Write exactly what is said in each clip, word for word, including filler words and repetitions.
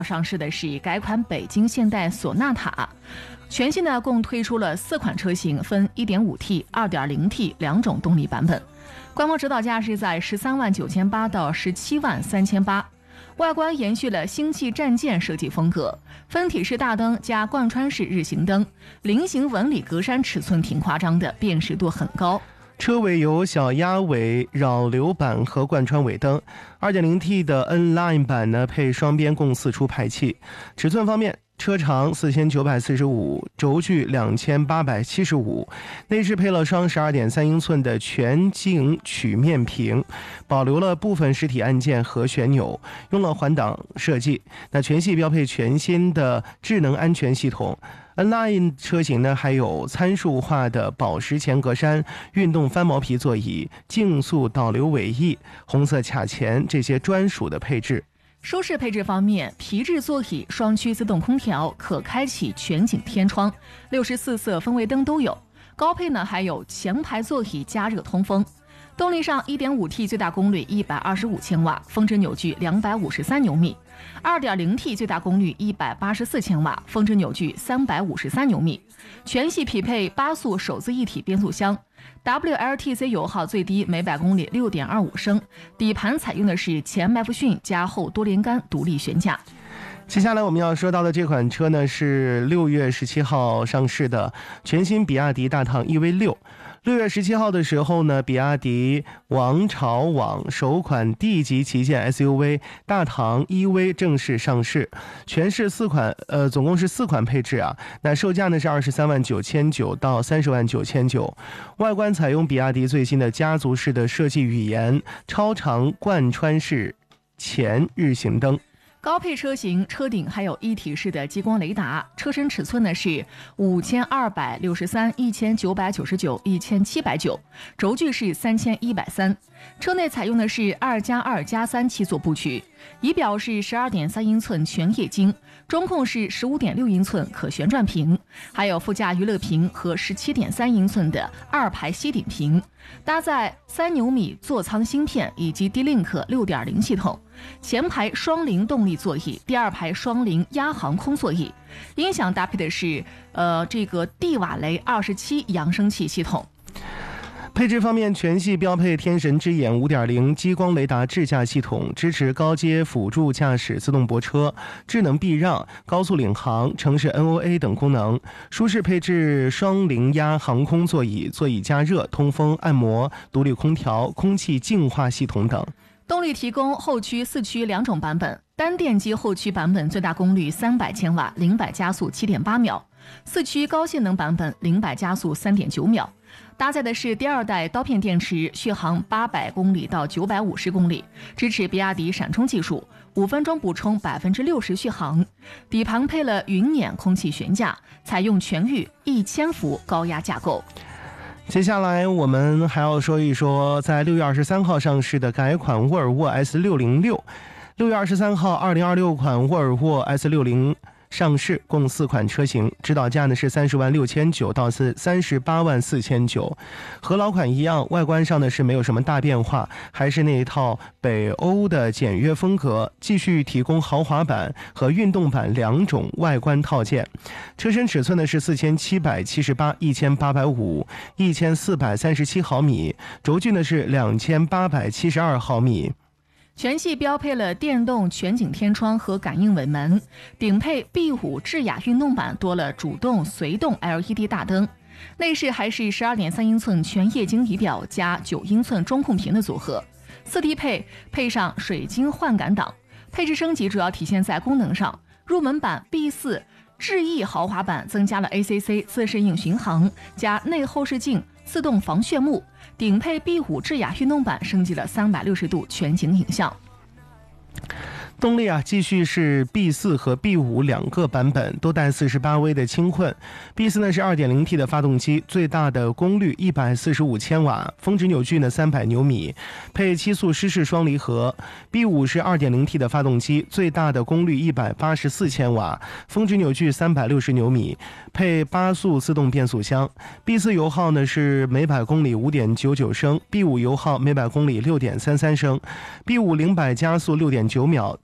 上市的是改款北京现代索纳塔，全系呢共推出了四款车型，分 一点五 T、二点零 T 两种动力版本。官方指导价是在十三万九千八到十七万三千八。外观延续了星际战舰设计风格，分体式大灯加贯穿式日行灯，菱形纹理格栅尺寸挺夸张的，辨识度很高。 车尾有小鸭尾、扰流板和贯穿尾灯。 二点零 T 的 N-Line 版呢配双边共四出排气。尺寸方面，车长四千九百四十五，轴距两千八百七十五，内饰配了双 十二点三英寸的全景曲面屏，保留了部分实体按键和旋钮，用了环挡设计。那全系标配全新的智能安全系统。N-Line 车型呢还有参数化的宝石前格栅、运动翻毛皮座椅、竞速导流尾翼、红色卡钳这些专属的配置。 舒适配置方面，皮质座椅、双区自动空调、可开启全景天窗、六十四色氛围灯都有。高配呢还有前排座椅加热通风。动力上 一点五 T 最大功率一百二十五千瓦，峰值扭矩两百五十三牛米； 二点零 T 最大功率一百八十四千瓦，峰值扭矩三百五十三牛米。全系匹配八速手自一体变速箱， W L T C 油耗最低每百公里 六点二五升，底盘采用的是前麦弗逊加后多连杆独立悬架。 接下来我们要说到的这款车呢，是六月十七号上市的全新比亚迪大唐 E V 六。六月十七号的时候呢，比亚迪王朝网首款 D 级旗舰 S U V 大唐 E V 正式上市，全是四款，呃，总共是四款配置啊。那售价呢是二十三万九千九到三十万九千九。外观采用比亚迪最新的家族式的设计语言，超长贯穿式前日行灯。 高配车型车顶还有一体式的激光雷达，车身尺寸呢是五千二百六十三、一千九百九十九、一千七百九，轴距是三千一百三。车内采用的是二加二加三七座布局，仪表是十二点三英寸全液晶，中控是十五点六英寸可旋转屏，还有副驾娱乐屏和十七点三英寸的二排吸顶屏，搭载三牛米座舱芯片以及 D-Link 六点零系统。前排双灵动力座椅，第二排双灵压航空座椅，音响搭配的是呃这个蒂瓦雷二十七扬声器系统。 配置方面，全系标配天神之眼 五点零 激光雷达智驾系统，支持高阶辅助驾驶、自动泊车、智能避让、高速领航、城市 N O A 等功能。舒适配置双灵压航空座椅、座椅加热、通风、按摩、独立空调、空气净化系统等。 动力提供后驱、四驱两种版本，单电机后驱版本最大功率三百千瓦，零百加速 七点八秒；四驱高性能版本零百加速 三点九秒。搭载的是第二代刀片电池，续航八百公里到九百五十公里，支持比亚迪闪充技术，五分钟补充百分之六十续航。底盘配了云辇空气悬架，采用全域一千伏高压架构。 接下来我们还要说一说在六月二十三号上市的改款沃尔沃 S 六零六。六月二十三号二零二六款沃尔沃 S 六零上市，共四款车型，指导价呢是三十万六千九到三十八万四千九。和老款一样，外观上呢是没有什么大变化，还是那一套北欧的简约风格，继续提供豪华版和运动版两种外观套件。车身尺寸呢是四千七百七十八、一千八百五、一千四百三十七毫米，轴距呢是两千八百七十二毫米。 全系标配了电动全景天窗和感应尾门，顶配 B 五 智雅运动版多了主动随动 L E D 大灯，内饰还是十二点三英寸全液晶仪表加九英寸中控屏的组合，四 D 配配上水晶换挡档。配置升级主要体现在功能上，入门版 B 四 智逸豪华版增加了 A C C 自适应巡航加内后视镜自动防眩目，顶配 B 五 智雅运动版升级了三百六十度全景影像。 动力啊，继续是 B 四 和 B 五 两个版本，都带四十八威的轻混。B 四 呢是 二点零 T 的发动机，最大的功率一百四十五千瓦，峰值扭矩呢三百牛米，配七速湿式双离合。B 五 是 二点零 T 的发动机，最大的功率一百八十四千瓦，峰值扭矩三百六十牛米，配八速自动变速箱。B 四 油耗呢是每百公里 五点九九升， B 五 油耗每百公里 六点三三升。B 五 零百加速 六点九秒，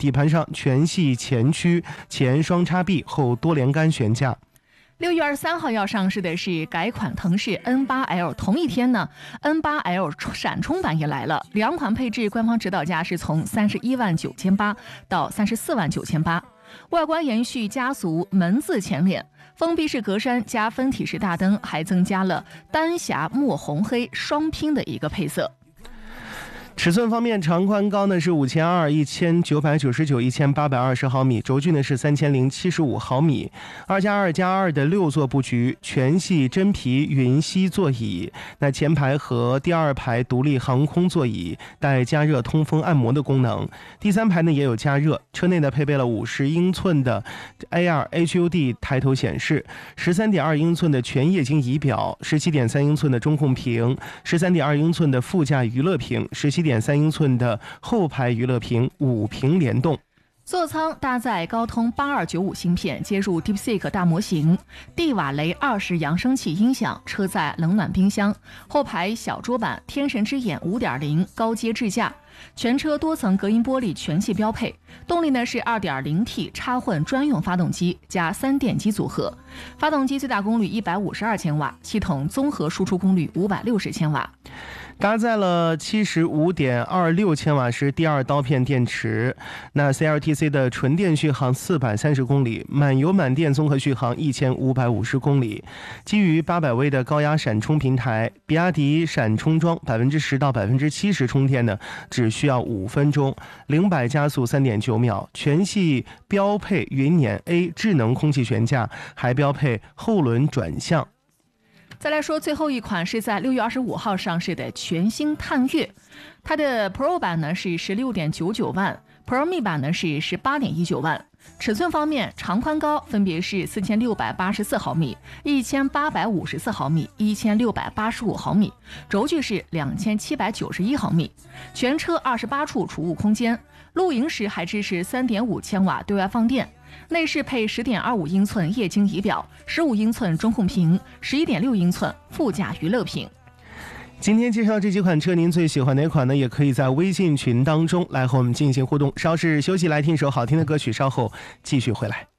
底盘上全系前驱前双叉臂后多连杆悬架。 六月二十三号要上市的是改款腾势 N 八 L， 同一天呢 N 八 L 闪充版也来了，两款配置官方指导价是从三十一万九千八到三十四万九千八。外观延续家族门字前脸，封闭式格栅加分体式大灯，还增加了丹霞墨红黑双拼的一个配色。 尺寸方面，长宽高呢是五千二、一千九百九十九、一千八百二十毫米，轴距呢是三千零七十五毫米，二加二加二的六座布局，全系真皮云吸座椅。那前排和第二排独立航空座椅，带加热、通风、按摩的功能。第三排呢也有加热。车内呢配备了五十英寸的 A R H U D 抬头显示，十三点二英寸的全液晶仪表，十七点三英寸的中控屏，十三点二英寸的副驾娱乐屏，十七点三英寸的后排娱乐屏，五屏联动。 座舱搭载高通八二九五芯片，接入 DeepSeek 大模型，蒂瓦雷二十扬声器音响，车载冷暖冰箱，后排小桌板，天神之眼 五点零 高阶智驾，全车多层隔音玻璃全系标配。动力呢是 二点零 T 插混专用发动机加三电机组合，发动机最大功率一百五十二千瓦，系统综合输出功率五百六十千瓦。 搭载了 七十五点二六千瓦时第二刀片电池，那 C L T C 的纯电续航四百三十公里，满油满电综合续航一千五百五十公里。基于八百威的高压闪充平台，比亚迪闪充桩 百分之十 到 百分之七十 充电呢只需要五分钟，零百加速 三点九秒，全系标配云辇 A 智能空气悬架，还标配后轮转向。 再来说最后一款是在六月二十五号上市的全新探岳，它的 Pro 版呢是 十六点九九万， Pro Mi 版呢是 十八点一九万。尺寸方面，长宽高分别是四千六百八十四毫米、一千八百五十四毫米、一千六百八十五毫米，轴距是两千七百九十一毫米，全车二十八处储物空间，露营时还支持 三点五千瓦对外放电。内饰配 十点二五英寸液晶仪表，十五英寸中控屏，十一点六英寸副驾娱乐屏。 今天介绍这几款车，您最喜欢哪款呢？也可以在微信群当中来和我们进行互动。稍事休息，来听一首好听的歌曲，稍后继续回来。